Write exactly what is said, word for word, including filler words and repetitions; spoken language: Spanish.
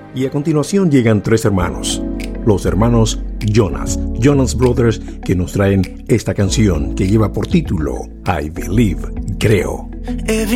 Y a continuación llegan tres hermanos, los hermanos Jonas, Jonas Brothers, que nos traen esta canción que lleva por título I Believe, Creo. Every